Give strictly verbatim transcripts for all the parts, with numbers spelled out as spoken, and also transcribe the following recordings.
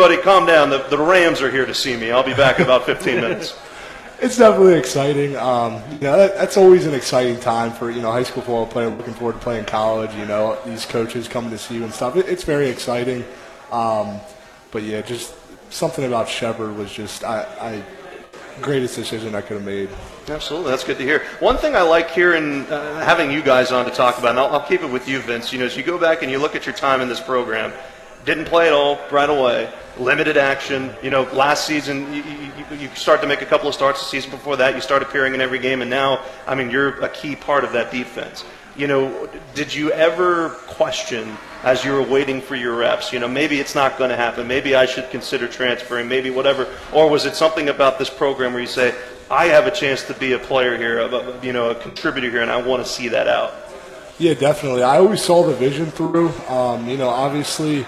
everybody calm down. The, the Rams are here to see me. I'll be back in about fifteen minutes. It's definitely exciting. Um, you know, that, that's always an exciting time for, you know, high school football player looking forward to playing college, you know, these coaches coming to see you and stuff. It, it's very exciting. Um, but, yeah, just something about Shepherd was just I, I greatest decision I could have made. Absolutely. That's good to hear. One thing I like hearing, uh, having you guys on to talk about, and I'll, I'll keep it with you, Vince, you know, as you go back and you look at your time in this program, didn't play at all right away, limited action. You know, last season you, you, you start to make a couple of starts. The season before that, you start appearing in every game, and now, I mean, you're a key part of that defense. You know, did you ever question as you were waiting for your reps, you know, maybe it's not going to happen, maybe I should consider transferring, maybe whatever, or was it something about this program where you say, I have a chance to be a player here, you know, a contributor here, and I want to see that out? Yeah, definitely. I always saw the vision through. Um, you know, obviously,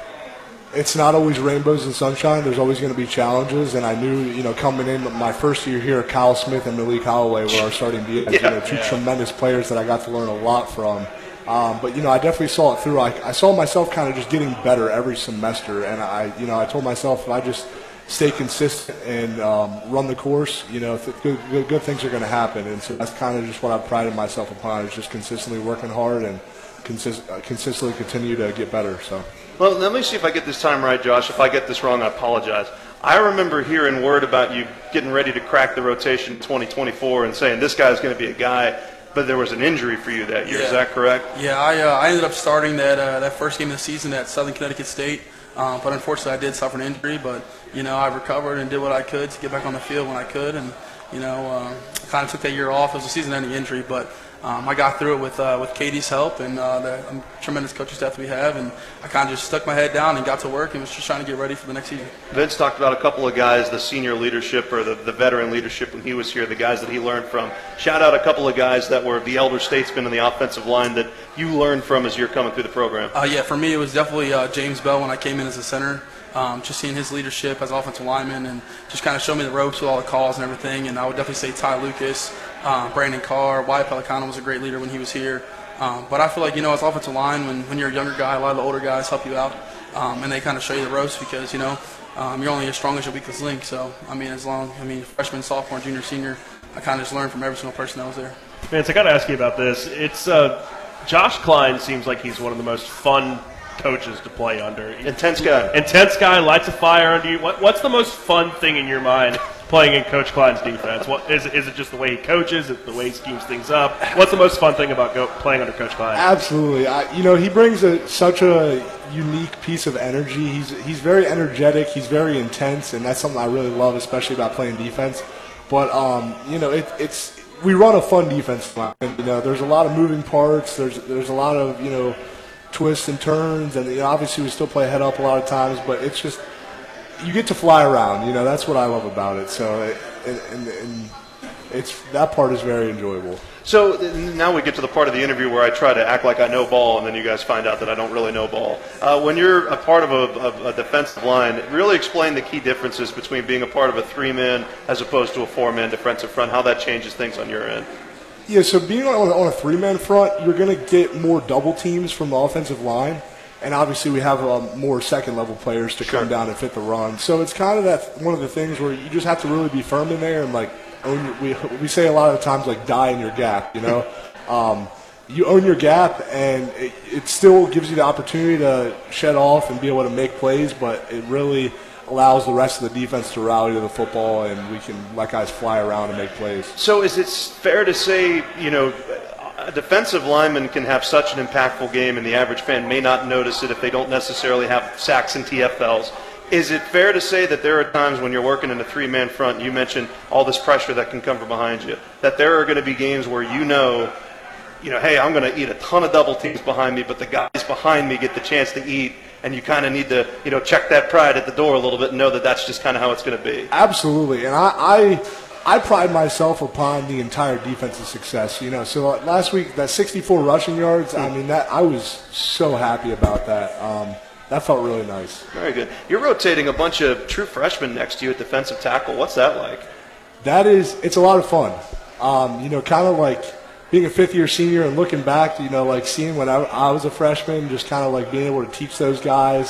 it's not always rainbows and sunshine. There's always going to be challenges, and I knew, you know, coming in my first year here, Kyle Smith and Malik Holloway were our starting D Bs, yeah, you know, two yeah. tremendous players that I got to learn a lot from. Um, but, you know, I definitely saw it through. I, I saw myself kind of just getting better every semester, and I, you know, I told myself if I just stay consistent and um, run the course, you know, good, good, good things are going to happen. And so that's kind of just what I prided myself upon, is just consistently working hard and consist, uh, consistently continue to get better. So. Well, let me see if I get this time right, Josh. If I get this wrong, I apologize. I remember hearing word about you getting ready to crack the rotation in twenty twenty-four and saying this guy's going to be a guy, but there was an injury for you that year. Yeah. Is that correct? Yeah, I, uh, I ended up starting that uh, that first game of the season at Southern Connecticut State, um, but unfortunately I did suffer an injury, but, you know, I recovered and did what I could to get back on the field when I could, and, you know, uh, kind of took that year off. It was a season-ending injury, but Um, I got through it with uh, with Katie's help and uh, the um, tremendous coaching staff we have, and I kind of just stuck my head down and got to work and was just trying to get ready for the next season. Vince talked about a couple of guys, the senior leadership or the, the veteran leadership when he was here, the guys that he learned from. Shout out a couple of guys that were the elder statesmen in the offensive line that you learned from as you're coming through the program. Uh, yeah, for me it was definitely uh, James Bell when I came in as a center. Um, just seeing his leadership as offensive lineman and just kind of show me the ropes with all the calls and everything. And I would definitely say Ty Lucas, um, Brandon Carr, Wyatt Pelicano was a great leader when he was here. Um, but I feel like, you know, as offensive line, when, when you're a younger guy, a lot of the older guys help you out. Um, and they kind of show you the ropes because, you know, um, you're only as strong as your weakest link. So, I mean, as long, I mean, freshman, sophomore, junior, senior, I kind of just learned from every single person that was there. Vance, I got to ask you about this. It's uh, Josh Klein seems like he's one of the most fun coaches to play under. Intense guy. Intense guy, lights a fire under you. What, what's the most fun thing in your mind playing in Coach Klein's defense? What is it, is it just the way he coaches? Is it the way he schemes things up? What's the most fun thing about go, playing under Coach Klein? Absolutely. I, you know, he brings a, such a unique piece of energy. He's he's very energetic. He's very intense, and that's something I really love, especially about playing defense. But um, you know, it, it's we run a fun defense. And, you know, there's a lot of moving parts. There's there's a lot of you know. twists and turns, and you know, obviously we still play head up a lot of times, but it's just you get to fly around. You know, that's what I love about it. So, it, and, and, and it's that part is very enjoyable. So now we get to the part of the interview where I try to act like I know ball, and then you guys find out that I don't really know ball. Uh, when you're a part of a, of a defensive line, really explain the key differences between being a part of a three-man as opposed to a four-man defensive front. How that changes things on your end. Yeah, so being on, on a three-man front, you're going to get more double teams from the offensive line, and obviously we have um, more second-level players to sure. come down and fit the run. So it's kind of that one of the things where you just have to really be firm in there and, like, own your, we, we say a lot of times, like, die in your gap, you know. um, you own your gap, and it, it still gives you the opportunity to shed off and be able to make plays, but it really – allows the rest of the defense to rally to the football, and we can let guys fly around and make plays. So is it fair to say, you know, a defensive lineman can have such an impactful game and the average fan may not notice it if they don't necessarily have sacks and T F Ls. Is it fair to say that there are times when you're working in a three-man front, you mentioned all this pressure that can come from behind you, that there are going to be games where you know, you know, hey, I'm going to eat a ton of double teams behind me, but the guys behind me get the chance to eat, and you kind of need to, you know, check that pride at the door a little bit and know that that's just kind of how it's going to be. Absolutely, and I, I, I pride myself upon the entire defensive success. You know, so last week that sixty-four rushing yards, I mean, that I was so happy about that. Um, that felt really nice. Very good. You're rotating a bunch of true freshmen next to you at defensive tackle. What's that like? That is, it's a lot of fun. Um, you know, kind of like being a fifth-year senior and looking back, you know, like seeing when I, I was a freshman, just kind of like being able to teach those guys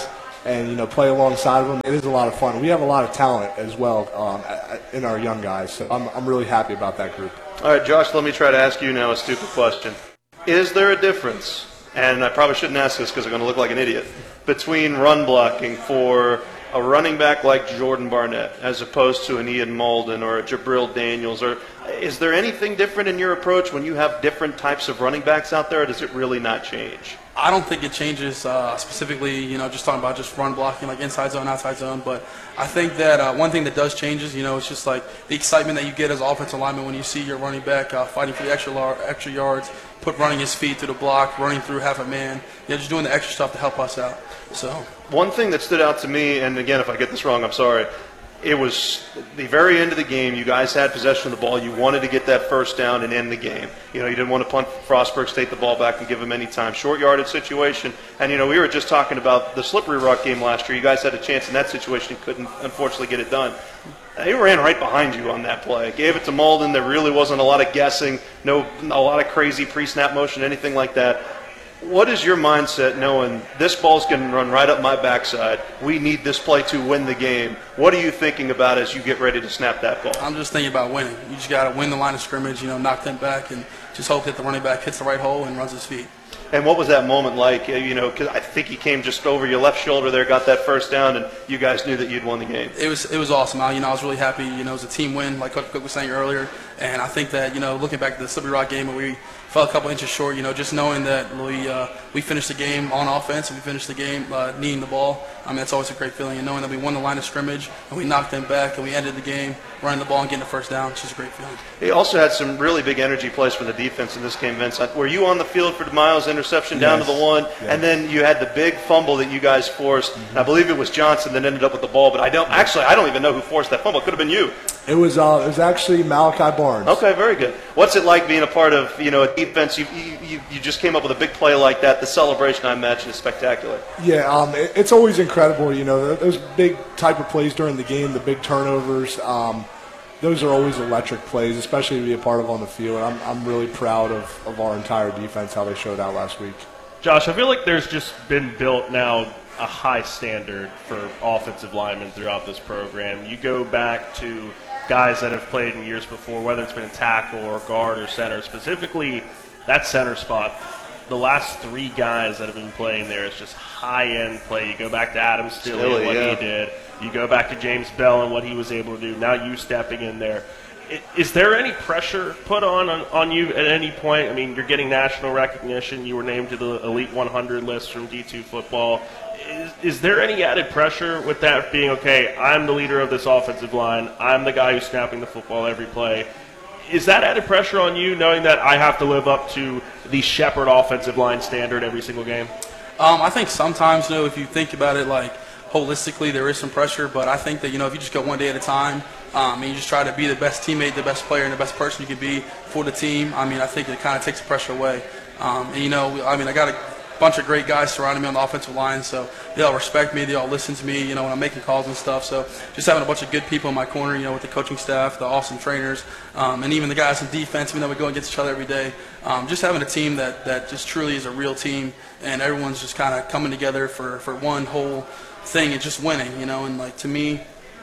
and you know play alongside them. It is a lot of fun. We have a lot of talent as well um, in our young guys, so I'm, I'm really happy about that group. All right, Josh, let me try to ask you now a stupid question. Is there a difference, and I probably shouldn't ask this because I'm going to look like an idiot, between run blocking for a running back like Jordan Barnett as opposed to an Ian Malden or a Jabril Daniels? Or is there anything different in your approach when you have different types of running backs out there, or does it really not change? I don't think it changes uh, specifically, you know, just talking about just run blocking, like inside zone, outside zone. But I think that uh, one thing that does change is, you know, it's just like the excitement that you get as offensive lineman when you see your running back uh, fighting for the extra lar- extra yards, put running his feet through the block, running through half a man, you know, just doing the extra stuff to help us out. So one thing that stood out to me, and again, if I get this wrong, I'm sorry. It was the very end of the game. You guys had possession of the ball. You wanted to get that first down and end the game. You know, you didn't want to punt Frostburg, take the ball back and give him any time. Short yardage situation. And, you know, we were just talking about the slippery rock game last year. You guys had a chance in that situation. You couldn't, unfortunately, get it done. They ran right behind you on that play. Gave it to Malden. There really wasn't a lot of guessing, no, a lot of crazy pre-snap motion, anything like that. What is your mindset knowing this ball's going to run right up my backside? We need this play to win the game. What are you thinking about as you get ready to snap that ball? I'm just thinking about winning. You just got to win the line of scrimmage, you know, knock them back, and just hope that the running back hits the right hole and runs his feet. And what was that moment like? You know, because I think he came just over your left shoulder there, got that first down, and you guys knew that you'd won the game. It was it was awesome. I, you know, I was really happy. You know, it was a team win, like Coach Cook was saying earlier. And I think that, you know, looking back at the Slippery Rock game where we fell a couple inches short, you know, just knowing that we uh, we finished the game on offense and we finished the game uh, kneeing the ball. I mean, that's always a great feeling. And knowing that we won the line of scrimmage and we knocked them back and we ended the game running the ball and getting the first down, it's just a great feeling. He also had some really big energy plays from the defense in this game, Vince. Were you on the field for Miles' interception down Yes. to the one, Yes. and then you had the big fumble that you guys forced? Mm-hmm. And I believe it was Johnson that ended up with the ball, but I don't actually I don't even know who forced that fumble. It could have been you. It was uh, it was actually Malachi Barnes. Okay, very good. What's it like being a part of, you know, a defense? You you, you just came up with a big play like that. The celebration, I imagine, is spectacular. Yeah, um, it, it's always incredible. You know, those big type of plays during the game, the big turnovers. Um, those are always electric plays, especially to be a part of on the field. I'm I'm really proud of, of our entire defense, how they showed out last week. Josh, I feel like there's just been built now a high standard for offensive linemen throughout this program. You go back to guys that have played in years before, whether it's been a tackle or guard or center, specifically that center spot. The last three guys that have been playing there is just high-end play. You go back to Adam Stilley Stilley, and what yeah. he did. You go back to James Bell and what he was able to do. Now you stepping in there. I- Is there any pressure put on, on on you at any point? I mean, you're getting national recognition. You were named to the Elite one hundred list from D two football. Is, is there any added pressure with that being, okay, I'm the leader of this offensive line. I'm the guy who's snapping the football every play. Is that added pressure on you, knowing that I have to live up to the Shepherd offensive line standard every single game? Um, I think sometimes, you know, if you think about it like holistically, there is some pressure, but I think that, you know, if you just go one day at a time, um, and you just try to be the best teammate, the best player, and the best person you can be for the team, I mean, I think it kind of takes the pressure away. Um, and, you know, I mean, I got a bunch of great guys surrounding me on the offensive line, so they all respect me, they all listen to me, you know, when I'm making calls and stuff. So just having a bunch of good people in my corner, you know, with the coaching staff, the awesome trainers, um, and even the guys in defense, even though we go against each other every day, um, just having a team that, that just truly is a real team, and everyone's just kind of coming together for, for one whole thing and just winning, you know. And, like, to me,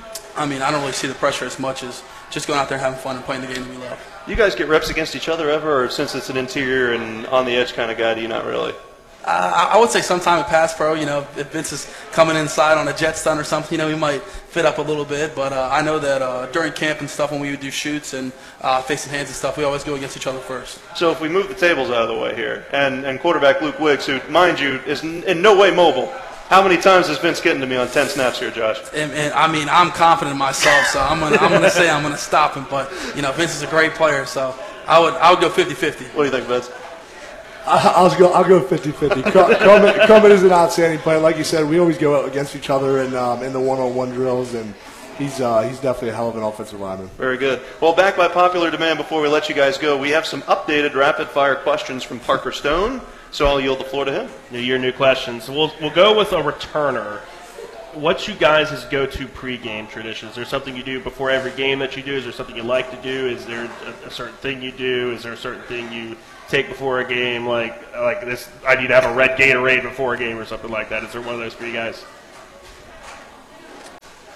I mean, I don't really see the pressure as much as just going out there having fun and playing the game that we love. You guys get reps against each other ever, or since it's an interior and on the edge kind of guy, do you not really? Uh, I would say sometime in pass pro, you know, if Vince is coming inside on a jet stunt or something, you know, he might fit up a little bit. But uh, I know that uh, during camp and stuff, when we would do shoots and uh, facing hands and stuff, we always go against each other first. So if we move the tables out of the way here, and, and quarterback Luke Wiggs, who, mind you, is in, in no way mobile, how many times has Vince getting to me on ten snaps here, Josh? And, and I mean, I'm confident in myself, so I'm gonna I'm gonna say I'm gonna stop him. But you know, Vince is a great player, so I would I would go fifty-fifty. What do you think, Vince? I- I'll go. I'll go fifty-fifty. Kermit, Kermit is an outstanding player. Like you said, we always go against each other in um, in the one-on-one drills, and he's uh, he's definitely a hell of an offensive lineman. Very good. Well, back by popular demand, before we let you guys go, we have some updated rapid-fire questions from Parker Stone, so I'll yield the floor to him. New year, new questions. So we'll we'll go with a returner. What's you guys' go-to pregame tradition? Is there something you do before every game that you do? Is there something you like to do? Is there a, a certain thing you do? Is there a certain thing you take before a game? Like like this, I need to have a red Gatorade before a game or something like that. Is there one of those for you guys?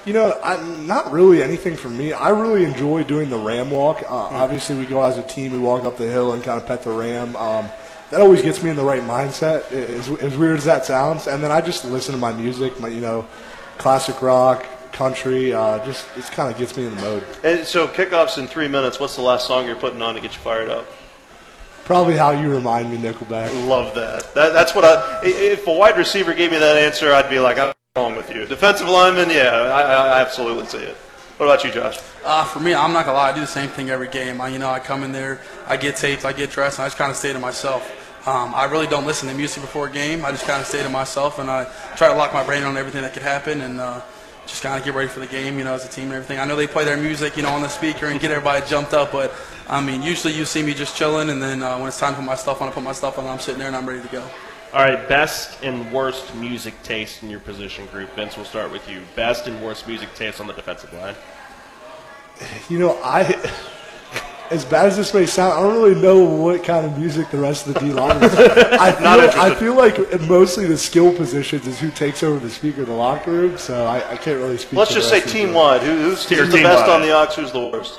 You know, I, not really anything for me. I really enjoy doing the ram walk. Uh, obviously, we go as a team. We walk up the hill and kind of pet the ram. Um, that always gets me in the right mindset, as, as weird as that sounds. And then I just listen to my music, my you know, classic rock, country. Uh, just it kind of gets me in the mode. And so kickoffs in three minutes. What's the last song you're putting on to get you fired up? Probably How You Remind Me, Nickelback. Love that. that that's what I. If a wide receiver gave me that answer, I'd be like, I'm wrong with you. Defensive lineman, yeah, I, I absolutely see it. What about you, Josh? Uh, for me, I'm not gonna lie. I do the same thing every game. I, you know, I come in there, I get taped, I get dressed, and I just kind of stay to myself. Um, I really don't listen to music before a game. I just kind of stay to myself, and I try to lock my brain on everything that could happen, and uh, just kind of get ready for the game. You know, as a team and everything. I know they play their music, you know, on the speaker and get everybody jumped up, but I mean, usually you see me just chilling, and then uh, when it's time to put my stuff on, I put my stuff on. I'm sitting there and I'm ready to go. All right, best and worst music taste in your position group. Vince, we'll start with you. Best and worst music taste on the defensive line. You know, I, as bad as this may sound, I don't really know what kind of music the rest of the D-line is. I feel, I feel like mostly the skill positions is who takes over the speaker in the locker room, so I, I can't really speak Let's to just the say rest of the team-wide. Who, who's, Team- who's the best team-wide. on the Ox? Who's the worst?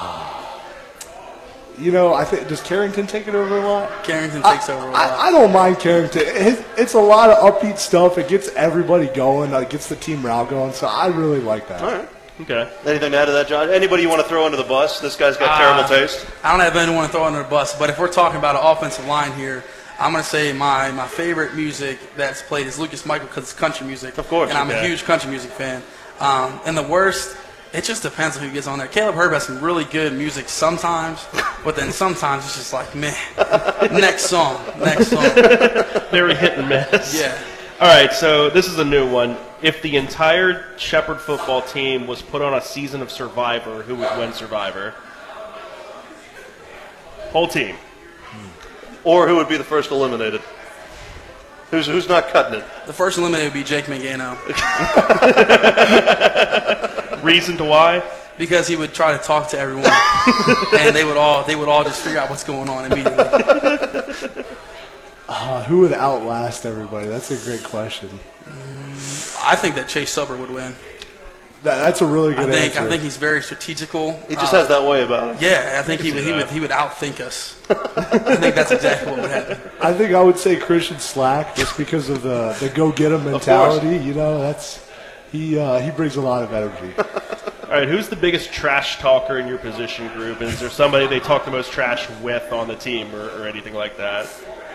You know, I think does Carrington take it over a lot? Carrington takes over a lot. I, I don't mind Carrington. It's, it's a lot of upbeat stuff. It gets everybody going. It gets the team morale going. So I really like that. All right. Okay. Anything to add to that, John? Anybody you want to throw under the bus? This guy's got Uh, terrible taste. I don't have anyone to throw under the bus, but if we're talking about an offensive line here, I'm going to say my, my favorite music that's played is Lucas Michael because it's country music. Of course, And I'm okay. a huge country music fan. Um, and the worst, it just depends on who gets on there. Caleb Herb has some really good music sometimes, but then sometimes it's just like, man, next song, next song. Very hit and miss. Yeah. All right, so this is a new one. If the entire Shepherd football team was put on a season of Survivor, who would win Survivor? Whole team. Or who would be the first eliminated? Who's who's not cutting it? The first eliminated would be Jake Mangano Reason to why? because he would try to talk to everyone, and they would all they would all just figure out what's going on immediately. Uh, who would outlast everybody? That's a great question. I think that Chase Suber would win. That, that's a really I good think answer. I think he's very strategical. He just Uh, has that way about him. Yeah, I think he would, he would he would outthink us. I think that's exactly what would happen. I think I would say Christian Slack just because of the, the go get 'em mentality. You know, that's he uh, he brings a lot of energy. All right, who's the biggest trash talker in your position group? And is there somebody they talk the most trash with on the team or, or anything like that?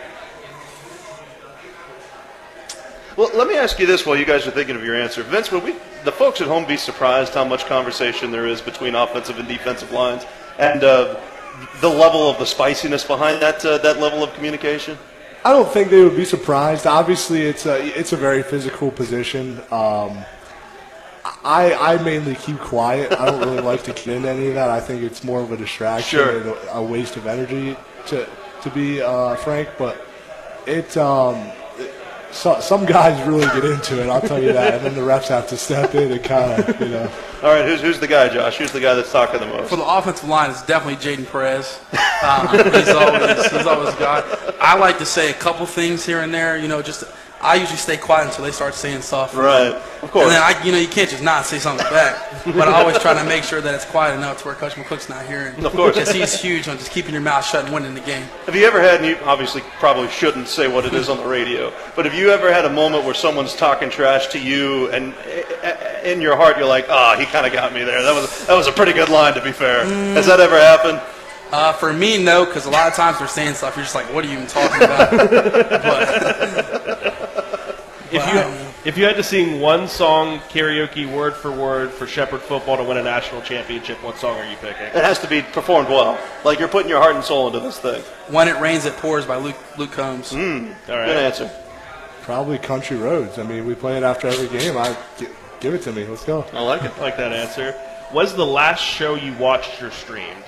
Well, let me ask you this while you guys are thinking of your answer. Vince, would we, the folks at home be surprised how much conversation there is between offensive and defensive lines and uh, the level of the spiciness behind that uh, that level of communication? I don't think they would be surprised. Obviously, it's a it's a very physical position. Um, I I mainly keep quiet. I don't really like to get into any of that. I think it's more of a distraction Sure. and a, a waste of energy, to to be uh, frank. But it. Um, So, some guys really get into it, I'll tell you that, and then the refs have to step in and kind of, you know. All right, who's who's the guy, Josh? Who's the guy that's talking the most? For the offensive line, it's definitely Jaden Perez. Um, he's always he's always got. I like to say a couple things here and there. You know, just I usually stay quiet until they start saying stuff. Right, of course. And then I, you know, you can't just not say something back. But I always try to make sure that it's quiet enough to where Coach McCook's not hearing. Of course. Because he's huge on just keeping your mouth shut and winning the game. Have you ever had, and you obviously probably shouldn't say what it is on the radio, but have you ever had a moment where someone's talking trash to you and uh, in your heart you're like, ah, oh, he kind of got me there. That was that was a pretty good line, to be fair. Has that ever happened? Uh, for me, no, because a lot of times they're saying stuff. You're just like, what are you even talking about? but, If you if you had to sing one song karaoke word for word for Shepherd football to win a national championship, what song are you picking? It has to be performed well. Like you're putting your heart and soul into this thing. When It Rains, It Pours by Luke, Luke Combs. All right. Good answer. Probably Country Roads. I mean, we play it after every game. I gi- give it to me. Let's go. I like it. I like that answer. What's the last show you watched or streamed?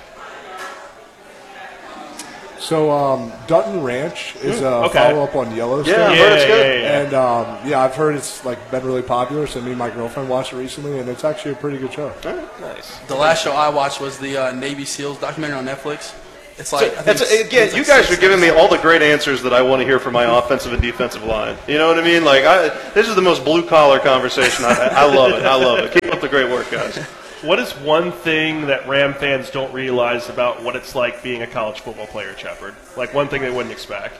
So, um, Dutton Ranch is a okay. follow-up on Yellowstone. Yeah, I've Yeah, heard it's yeah, good. yeah, yeah. And um, yeah, I've heard it's like been really popular. So me and my girlfriend watched it recently, and it's actually a pretty good show. Nice. The last show I watched was the uh, Navy SEALs documentary on Netflix. It's like, I think That's, it's- again, it's you like guys six, are giving me seven. all the great answers that I want to hear from my offensive and defensive line. You know what I mean? Like, I, this is the most blue-collar conversation. I, I love it. I love it. Keep up the great work, guys. What is one thing that Ram fans don't realize about what it's like being a college football player, Shepard? Like one thing they wouldn't expect.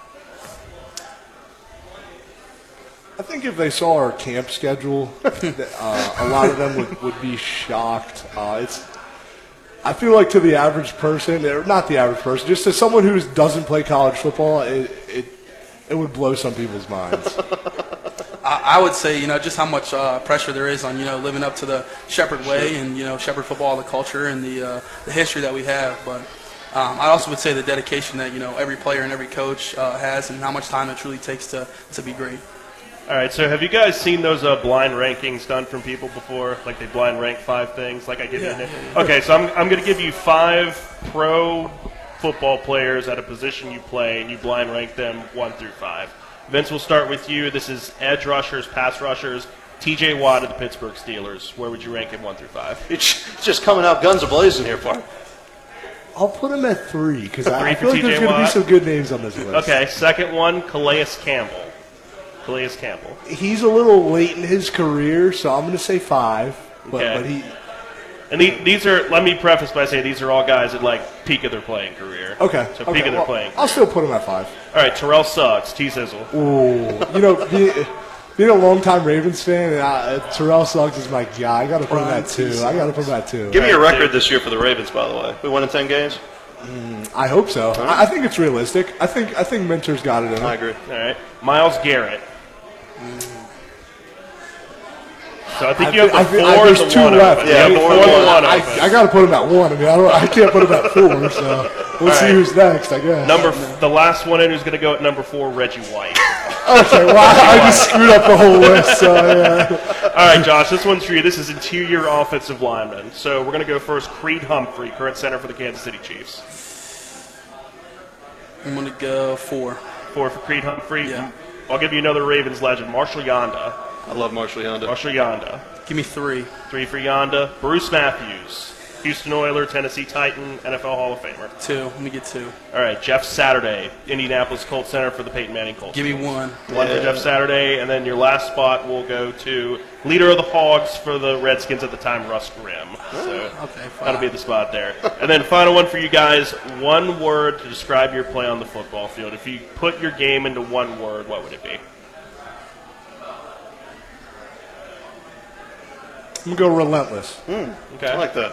I think if they saw our camp schedule, uh, a lot of them would, would be shocked. Uh, it's, I feel like to the average person, or not the average person, just to someone who doesn't play college football, it it, it would blow some people's minds. I, I would say, you know, just how much uh, pressure there is on, you know, living up to the Shepherd way and, you know, Shepherd football, the culture and the uh, the history that we have. But um, I also would say the dedication that, you know, every player and every coach uh, has and how much time it truly takes to, to be great. All right, so have you guys seen those uh, blind rankings done from people before? Like they blind rank five things, like I give Yeah. you. Okay, so I'm I'm going to give you five pro football players at a position you play, and you blind rank them one through five. Vince, we'll start with you. This is edge rushers, pass rushers. T J Watt of the Pittsburgh Steelers. Where would you rank him one through five? It's just coming out guns a-blazing here, Park. I'll put him at three because I, Three I for feel like T J there's going to be Watt. some good names on this list. Okay, second one, Calais Campbell. Calais Campbell. He's a little late in his career, so I'm going to say five. But, Okay. but he, And the, these are, let me preface by saying these are all guys at like peak of their playing career. okay. So okay, peak of their well, playing. I'll still put him at five. All right, Terrell Suggs, T-Sizzle. Ooh, you know, being, being a longtime Ravens fan, and I, Terrell Suggs is my guy. I got to put him at two. I got to put him at two. Give me a Right, record dude. this year for the Ravens, by the way. We won in ten games? I hope so. I, I think it's realistic. I think I think Minter's got it in him. I agree. All right, Myles Garrett. So I think I you have thi- I the thi- four I- and there's the two one left. open. Yeah, you have four the and four and the one. one I, open. I got to put him at one. I mean, I, don't, I can't put him at four. So we'll see right. who's next. I guess. Number, the last one in who's going to go at number four, Reggie White. Okay, well, I just screwed up the whole list. So yeah. All right, Josh, this one's for you. This is interior offensive lineman. So we're going to go first, Creed Humphrey, current center for the Kansas City Chiefs. I'm going to go four. Four for Creed Humphrey. Yeah. I'll give you another Ravens legend, Marshall Yonda. I love Marshall Yonda. Marshall Yonda. Give me three. Three for Yonda. Bruce Matthews, Houston Oiler, Tennessee Titan, N F L Hall of Famer. Two. Let me get two. All right, Jeff Saturday, Indianapolis Colts center for the Peyton Manning Colts. Give me one. One for Jeff Saturday, and then your last spot will go to leader of the Hogs for the Redskins at the time, Russ Grimm. So Okay, fine. that'll be the spot there. And then final one for you guys, one word to describe your play on the football field. If you put your game into one word, what would it be? I'm gonna go relentless. Okay. I like that.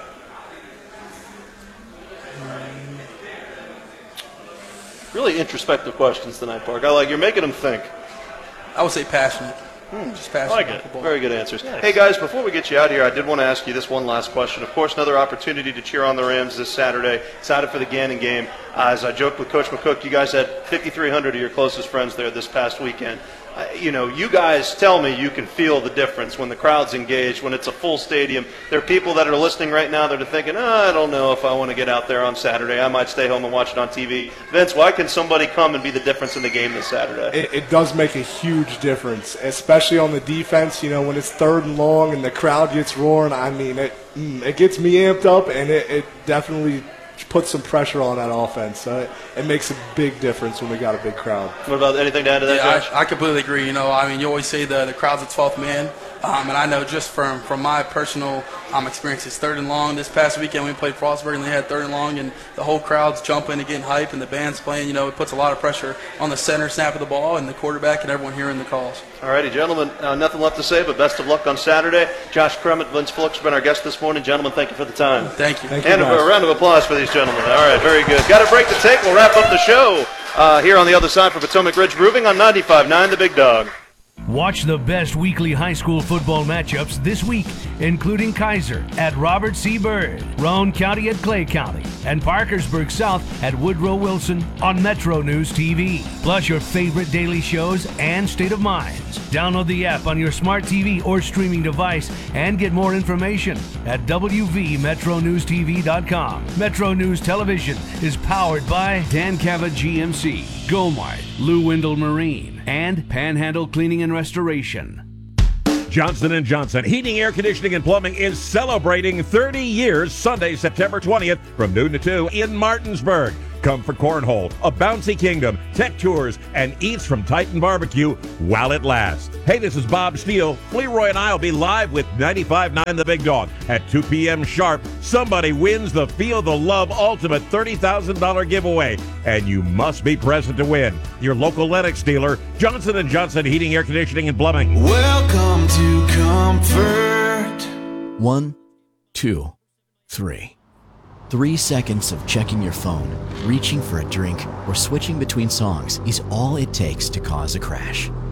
Really introspective questions tonight, Park. I like you're making them think. I would say passionate. Just passionate I like about it. football. Very good answers. Hey, guys, before we get you out of here, I did want to ask you this one last question. Of course, another opportunity to cheer on the Rams this Saturday. Excited for the Gannon game. Uh, as I joked with Coach McCook, you guys had fifty-three hundred of your closest friends there this past weekend. Uh, you know, you guys tell me you can feel the difference when the crowd's engaged, when it's a full stadium. There are people that are listening right now that are thinking, oh, I don't know if I want to get out there on Saturday. I might stay home and watch it on T V. Vince, why can somebody come and be the difference in the game this Saturday? It, it does make a huge difference, especially on the defense. You know, when it's third and long and the crowd gets roaring. I mean, it mm, it gets me amped up, and it, it definitely puts some pressure on that offense. So it, it makes a big difference when we got a big crowd. What about anything to add to that, Yeah, Josh? I, I completely agree. You know, I mean, you always say the the crowd's the twelfth man, um, and I know just from from my personal um, experiences, third and long this past weekend we played Frostburg and they had third and long, and the whole crowd's jumping and getting hype, and the band's playing. You know, it puts a lot of pressure on the center snap of the ball and the quarterback and everyone hearing the calls. All righty, gentlemen, uh, nothing left to say, but best of luck on Saturday. Josh Crummett, Vince Phillips have been our guest this morning. Gentlemen, thank you for the time. Thank you. Thank you, And a, guys. a round of applause for these gentlemen. All right, very good. Got a break to take. We'll wrap up the show uh, here on the other side for Potomac Ridge Brewing on ninety-five point nine The Big Dog. Watch the best weekly high school football matchups this week, including Kaiser at Robert C. Byrd, Roane County at Clay County, and Parkersburg South at Woodrow Wilson on Metro News T V. Plus your favorite daily shows and State of Minds. Download the app on your smart T V or streaming device and get more information at w v metro news t v dot com. Metro News Television is powered by Dan Cava G M C, Gomart, Lou Windle Marine, and Panhandle Cleaning and Restoration. Johnson and Johnson Heating, Air Conditioning, and Plumbing is celebrating thirty years Sunday, September twentieth from noon to two in Martinsburg. Come for cornhole, a bouncy kingdom, tech tours, and eats from Titan Barbecue while it lasts. Hey, this is Bob Steele. Leroy and I will be live with ninety-five point nine The Big Dog at two p.m. sharp. Somebody wins the Feel the Love Ultimate thirty thousand dollars giveaway, and you must be present to win. Your local Lennox dealer, Johnson and Johnson Heating, Air Conditioning, and Plumbing. Welcome to comfort. One, two, three. Three seconds of checking your phone, reaching for a drink, or switching between songs is all it takes to cause a crash.